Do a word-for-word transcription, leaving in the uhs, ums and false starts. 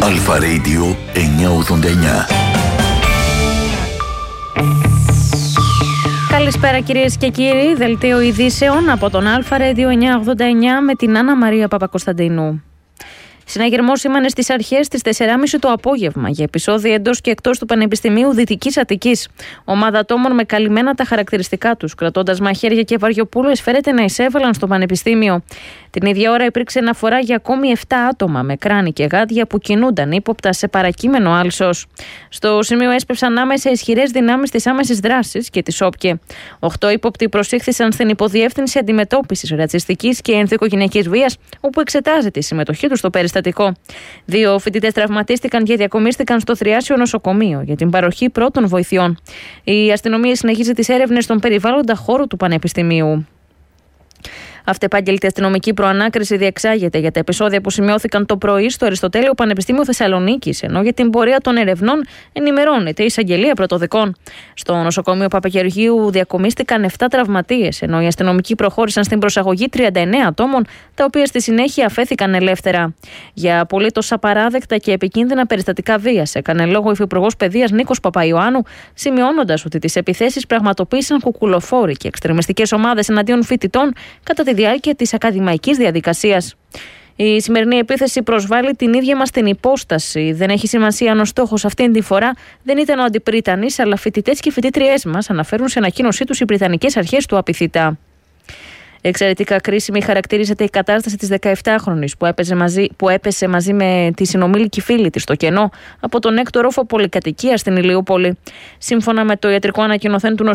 Αλφα Radio εννιακόσια ογδόντα εννιά. Καλησπέρα κυρίες και κύριοι, δελτίο ειδήσεων από τον Αλφα Radio εννιακόσια ογδόντα εννιά με την Άννα Μαρία Παπακοσταντίνου. Συναγερμός σήμανε στις αρχές της τέσσερις και μισή το απόγευμα για επεισόδια εντός και εκτός του Πανεπιστημίου Δυτικής Αττικής. Ομάδα ατόμων με καλυμμένα τα χαρακτηριστικά τους, κρατώντας μαχαίρια και βαριοπούλες, φέρεται να εισέβαλαν στο Πανεπιστήμιο. Την ίδια ώρα υπήρξε αναφορά για ακόμη επτά άτομα με κράνη και γάντια που κινούνταν ύποπτα σε παρακείμενο άλσος. Στο σημείο έσπευσαν άμεσα ισχυρές δυνάμεις της άμεσης δράσης και της ΟΠΚΕ. Οχτώ ύποπτοι προσήχθησαν στην Υποδιεύθυνση Αντιμετώπισης Ρατσιστικής και Ενδοοικογενειακής Βίας, όπου εξετάζεται η συμμετοχή τους στο περιστατικό. Δύο φοιτητές τραυματίστηκαν και διακομίστηκαν στο Θριάσιο Νοσοκομείο για την παροχή πρώτων βοηθειών. Η αστυνομία συνεχίζει τις έρευνες στον περιβάλλοντα χώρο του Πανεπιστημίου. Αυτεπάγγελτη αστυνομική προανάκριση διεξάγεται για τα επεισόδια που σημειώθηκαν το πρωί στο Αριστοτέλειο Πανεπιστήμιο Θεσσαλονίκης, ενώ για την πορεία των ερευνών ενημερώνεται η εισαγγελία πρωτοδικών. Στο νοσοκομείο Παπαγεωργίου διακομίστηκαν επτά τραυματίες, ενώ οι αστυνομικοί προχώρησαν στην προσαγωγή τριάντα εννέα ατόμων, τα οποία στη συνέχεια αφέθηκαν ελεύθερα. Για απολύτως απαράδεκτα και επικίνδυνα περιστατικά βίας έκανε λόγο ο Υφυπουργός Παιδείας Νίκος Παπαϊωάννου, σημειώνοντας ότι τις επιθέσεις πραγματοποίησαν κουκουλοφόροι και εξτρεμιστικές ομάδες εναντίον φοιτητών κατά τη διάρκεια της ακαδημαϊκής διαδικασίας. Η σημερινή επίθεση προσβάλλει την ίδια μας την υπόσταση. Δεν έχει σημασία αν ο στόχος αυτήν τη φορά δεν ήταν ο αντιπρίτανης, αλλά φοιτητές και φοιτήτριές μας, αναφέρουν σε ανακοίνωσή τους οι Βρετανικές αρχές του ΑΠΙΘΙΤΑ. Εξαιρετικά κρίσιμη χαρακτηρίζεται η κατάσταση της δεκαεπτάχρονης που έπεσε μαζί, που έπεσε μαζί με τη συνομήλικη φίλη της στο κενό από τον έκτο όροφο πολυκατοικίας στην Ηλιούπολη. Σύμφωνα με το ιατρικό ανακοινωθέν του